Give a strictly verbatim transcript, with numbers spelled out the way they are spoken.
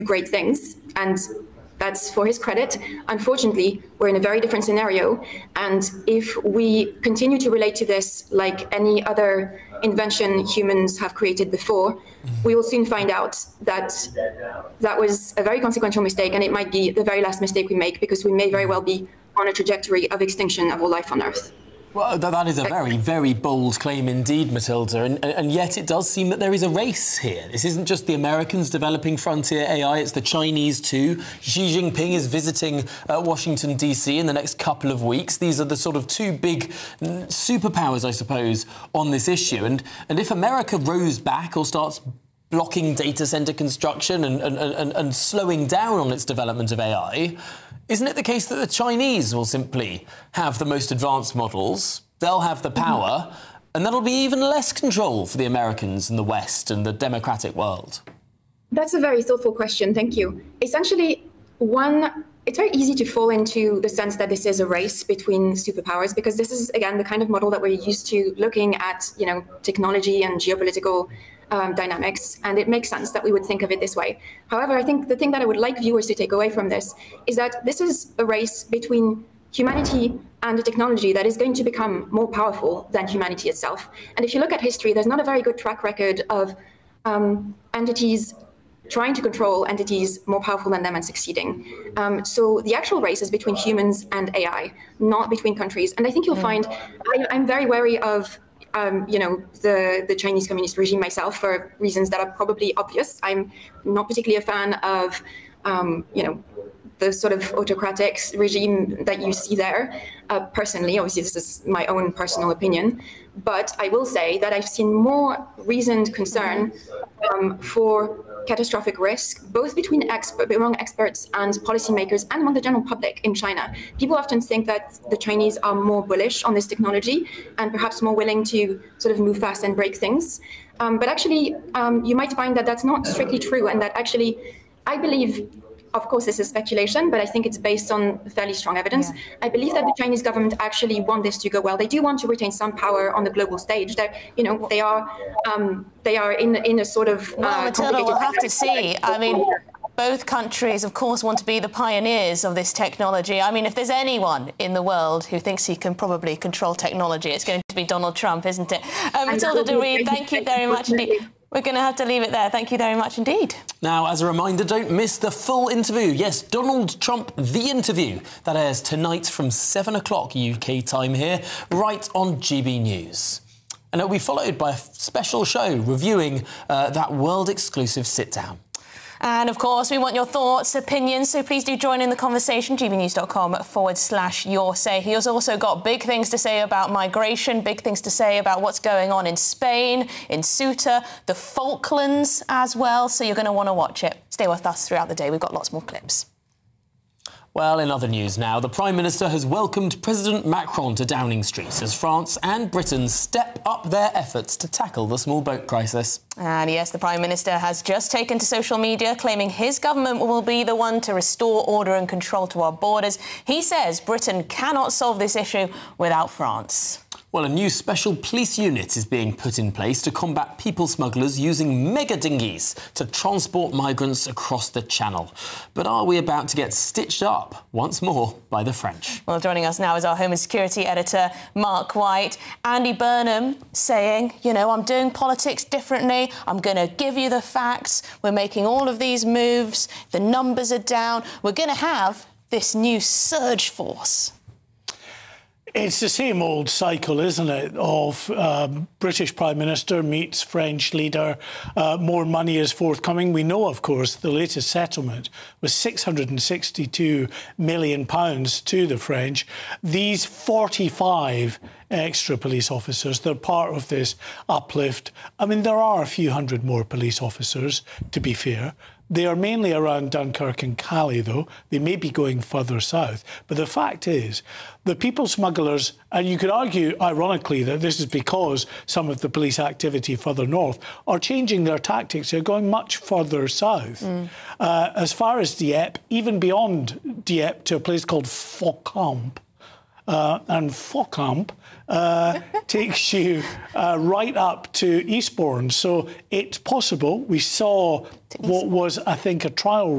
great things, and that's for his credit. Unfortunately, we're in a very different scenario, and if we continue to relate to this like any other invention humans have created before, we will soon find out that that was a very consequential mistake, and it might be the very last mistake we make, because we may very well be on a trajectory of extinction of all life on Earth. Well, that is a very, very bold claim indeed, Matilda, and, and yet it does seem that there is a race here. This isn't just the Americans developing frontier A I, it's the Chinese too. Xi Jinping is visiting uh, Washington, D C in the next couple of weeks. These are the sort of two big superpowers, I suppose, on this issue. And, and if America rows back or starts blocking data centre construction and, and, and, and slowing down on its development of A I, isn't it the case that the Chinese will simply have the most advanced models, they'll have the power, mm-hmm. and that'll be even less control for the Americans and the West and the democratic world? That's a very thoughtful question, thank you. Essentially, one, it's very easy to fall into the sense that this is a race between superpowers, because this is, again, the kind of model that we're used to looking at, you know, technology and geopolitical Um, dynamics, and it makes sense that we would think of it this way. However, I think the thing that I would like viewers to take away from this is that this is a race between humanity and a technology that is going to become more powerful than humanity itself. And if you look at history, there's not a very good track record of um, entities trying to control entities more powerful than them and succeeding. Um, so the actual race is between humans and A I, not between countries. And I think you'll find, I, I'm very wary of Um, you know, the, the Chinese communist regime myself, for reasons that are probably obvious. I'm not particularly a fan of, um, you know, the sort of autocratic regime that you see there. Uh, personally, obviously this is my own personal opinion, but I will say that I've seen more reasoned concern um, for catastrophic risk, both between expert, among experts and policymakers and among the general public in China. People often think that the Chinese are more bullish on this technology and perhaps more willing to sort of move fast and break things. Um, but actually, um, you might find that that's not strictly true, and that actually, I believe, of course, this is speculation, but I think it's based on fairly strong evidence. Yeah. I believe that the Chinese government actually want this to go well. They do want to retain some power on the global stage. That, you know, they are um, they are in in a sort of. Uh, well, Matilda, we'll have to see. I mean, both countries, of course, want to be the pioneers of this technology. I mean, if there's anyone in the world who thinks he can probably control technology, it's going to be Donald Trump, isn't it? Um, Matilda de Reed, thank you very much indeed. We're going to have to leave it there. Thank you very much indeed. Now, as a reminder, don't miss the full interview. Yes, Donald Trump, The Interview. That airs tonight from seven o'clock U K time here, right on G B News. And it'll be followed by a special show reviewing uh, that world-exclusive sit-down. And, of course, we want your thoughts, opinions, so please do join in the conversation, gbnews.com forward slash your say. He has also got big things to say about migration, big things to say about what's going on in Spain, in Ceuta, the Falklands as well, so you're going to want to watch it. Stay with us throughout the day. We've got lots more clips. Well, in other news now, the Prime Minister has welcomed President Macron to Downing Street as France and Britain step up their efforts to tackle the small boat crisis. And yes, the Prime Minister has just taken to social media, claiming his government will be the one to restore order and control to our borders. He says Britain cannot solve this issue without France. Well, a new special police unit is being put in place to combat people smugglers using mega dinghies to transport migrants across the Channel. But are we about to get stitched up once more by the French? Well, joining us now is our Home and Security editor, Mark White. Andy Burnham saying, you know, I'm doing politics differently. I'm going to give you the facts. We're making all of these moves. The numbers are down. We're going to have this new surge force. It's the same old cycle, isn't it, of um, British Prime Minister meets French leader, uh, more money is forthcoming. We know, of course, the latest settlement was six hundred sixty-two million pounds to the French. These forty-five extra police officers, they're part of this uplift. I mean, there are a few hundred more police officers, to be fair. They are mainly around Dunkirk and Calais, though. They may be going further south. But the fact is, the people smugglers, and you could argue, ironically, that this is because some of the police activity further north are changing their tactics. They're going much further south. Mm. Uh, as far as Dieppe, even beyond Dieppe to a place called Focamp. Uh, and Focamp uh, takes you uh, right up to Eastbourne. So it's possible. We saw what was, I think, a trial